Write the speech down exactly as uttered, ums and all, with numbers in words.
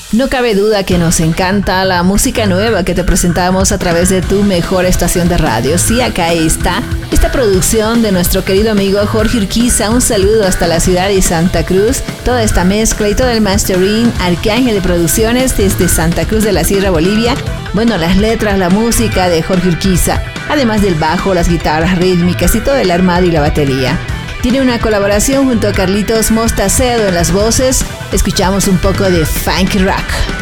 No cabe duda que nos encanta la música nueva que te presentamos a través de tu mejor estación de radio. Sí, acá está esta producción de nuestro querido amigo Jorge Urquiza. Un saludo hasta la ciudad de Santa Cruz. Toda esta mezcla y todo el mastering, Arcángel de Producciones desde Santa Cruz de la Sierra, Bolivia. Bueno, las letras, la música de Jorge Urquiza, además del bajo, las guitarras rítmicas y todo el armado y la batería. Tiene una colaboración junto a Carlitos Mostacedo en las voces. Escuchamos un poco de funk rock.